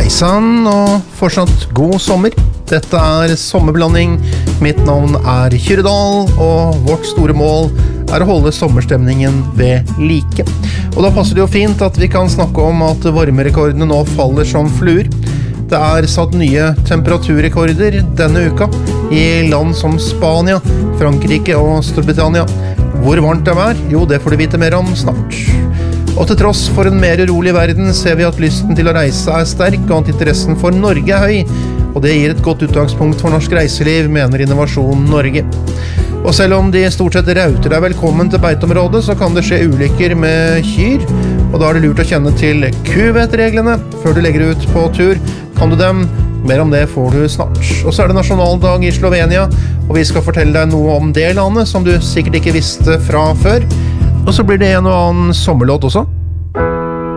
Hei sann, og fortsatt god sommer. Dette sommerblanding. Mitt navn Kyrredal, og vårt store mål å holde sommerstemningen ved like. Og da passer det jo fint at vi kan snakke om at varmerekordene nå faller som fluer. Det satt nye temperaturrekorder denne uka i land som Spania, Frankrike og Storbritannia. Hvor varmt det Jo, det får du vite mer om snart. Og til tross for en mer urolig verden ser vi at lysten til å reise sterk, og at interessen for Norge høy. Og det gir et godt utgangspunkt for norsk reiseliv, mener Innovasjon Norge. Og selv om de stort sett rauter deg velkommen til beiteområdet, så kan det skje ulykker med kyr. Og da det lurt å kjenne til kuvettreglene før du legger ut på tur. Kan du dem? Mer om det får du snart. Og så det nasjonaldag i Slovenia, og vi skal fortelle deg noe om det landet som du sikkert ikke visste fra før. Og så blir det en og annen sommerlåt også.